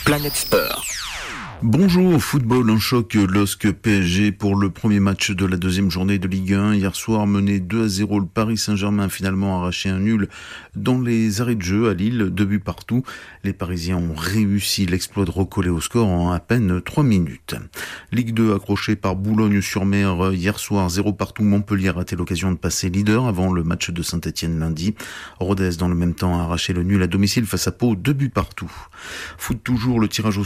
Planète Sport. Bonjour, football en choc, LOSC PSG pour le premier match de la deuxième journée de Ligue 1. Hier soir, mené 2-0, le Paris Saint-Germain a finalement arraché un nul dans les arrêts de jeu à Lille, 2 buts partout. Les Parisiens ont réussi l'exploit de recoller au score en à peine 3 minutes. Ligue 2 accroché par Boulogne-sur-Mer hier soir, 0 partout. Montpellier a raté l'occasion de passer leader avant le match de Saint-Etienne lundi. Rodez dans le même temps a arraché le nul à domicile face à Pau, 2 buts partout. Foot toujours, le tirage au